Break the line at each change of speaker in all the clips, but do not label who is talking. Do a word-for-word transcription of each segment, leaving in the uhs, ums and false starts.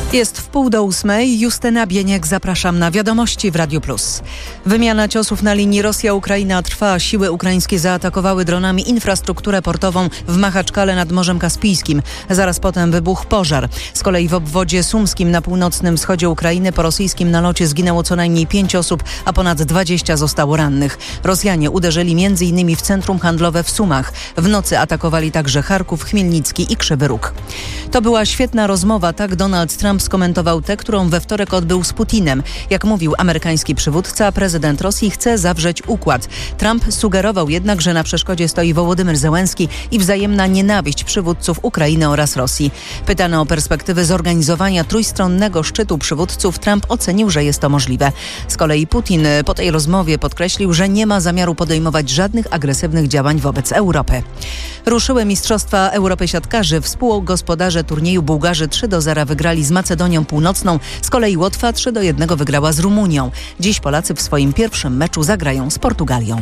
Jest w pół do ósmej. Justyna Bieniek, zapraszam na Wiadomości w Radiu Plus. Wymiana ciosów na linii Rosja-Ukraina trwa. Siły ukraińskie zaatakowały dronami infrastrukturę portową w Machaczkale nad Morzem Kaspijskim. Zaraz potem wybuchł pożar. Z kolei w obwodzie sumskim na północnym wschodzie Ukrainy po rosyjskim nalocie zginęło co najmniej pięć osób, a ponad dwadzieścia zostało rannych. Rosjanie uderzyli między innymi w centrum handlowe w Sumach. W nocy atakowali także Charków, Chmielnicki i Krzywy Róg. To była świetna rozmowa, tak Donald Trump skomentował tę, którą we wtorek odbył z Putinem. Jak mówił amerykański przywódca, prezydent Rosji chce zawrzeć układ. Trump sugerował jednak, że na przeszkodzie stoi Wołodymyr Zełenski i wzajemna nienawiść przywódców Ukrainy oraz Rosji. Pytany o perspektywy zorganizowania trójstronnego szczytu przywódców, Trump ocenił, że jest to możliwe. Z kolei Putin po tej rozmowie podkreślił, że nie ma zamiaru podejmować żadnych agresywnych działań wobec Europy. Ruszyły Mistrzostwa Europy siatkarzy. Współgospodarze turnieju Bułgarzy trzy do zera wygrali z Macedonią Północną. Z kolei Łotwa trzy do jednego wygrała z Rumunią. Dziś Polacy w swoim pierwszym meczu zagrają z Portugalią.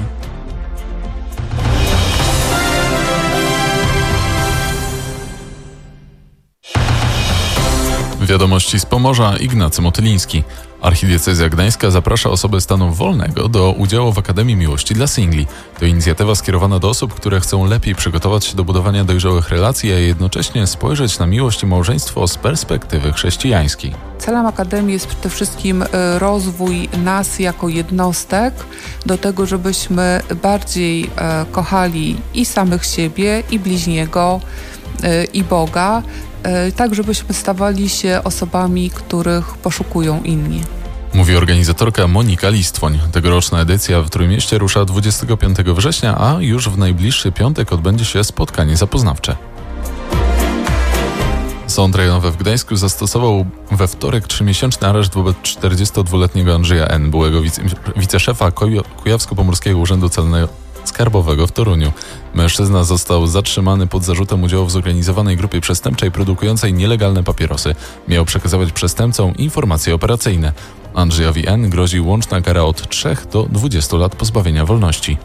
Wiadomości z Pomorza, Ignacy Motyliński. Archidiecezja Gdańska zaprasza osoby stanu wolnego do udziału w Akademii Miłości dla Singli. To inicjatywa skierowana do osób, które chcą lepiej przygotować się do budowania dojrzałych relacji, a jednocześnie spojrzeć na miłość i małżeństwo z perspektywy chrześcijańskiej.
Celem Akademii jest przede wszystkim rozwój nas jako jednostek do tego, żebyśmy bardziej kochali i samych siebie, i bliźniego, i Boga, tak żebyśmy stawali się osobami, których poszukują inni.
Mówi organizatorka Monika Listwoń. Tegoroczna edycja w Trójmieście rusza dwudziestego piątego września, a już w najbliższy piątek odbędzie się spotkanie zapoznawcze. Sąd rejonowy w Gdańsku zastosował we wtorek trzymiesięczny areszt wobec czterdziestodwuletniego Andrzeja N., byłego wice, wiceszefa Kujawsko-Pomorskiego Urzędu Celnego Skarbowego w Toruniu. Mężczyzna został zatrzymany pod zarzutem udziału w zorganizowanej grupie przestępczej produkującej nielegalne papierosy. Miał przekazywać przestępcom informacje operacyjne. Andrzejowi N. grozi łączna kara od trzech do dwudziestu lat pozbawienia wolności.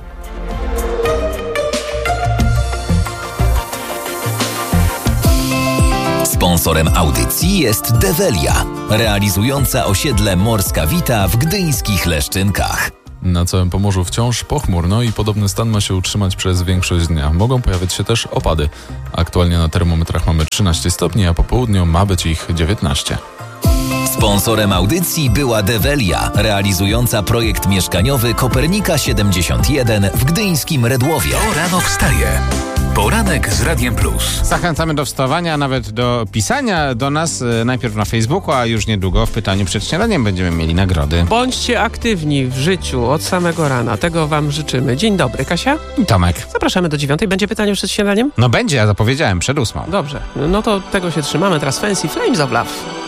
Sponsorem audycji jest Develia, realizująca osiedle Morska Wita w gdyńskich Leszczynkach.
Na całym Pomorzu wciąż pochmurno i podobny stan ma się utrzymać przez większość dnia. Mogą pojawić się też opady. Aktualnie na termometrach mamy trzynaście stopni, a po południu ma być ich dziewiętnaście.
Sponsorem audycji była Develia, realizująca projekt mieszkaniowy Kopernika siedemdziesiąt jeden w gdyńskim Redłowie.
To rano wstaje. Poranek z Radiem Plus.
Zachęcamy do wstawania, nawet do pisania do nas najpierw na Facebooku, a już niedługo w pytaniu przed śniadaniem będziemy mieli nagrody.
Bądźcie aktywni w życiu od samego rana. Tego wam życzymy. Dzień dobry, Kasia.
I Tomek.
Zapraszamy do dziewiątej. Będzie pytanie przed śniadaniem?
No będzie, ja zapowiedziałem, przed ósmą.
Dobrze. No to tego się trzymamy. Teraz Fancy Flames of Love.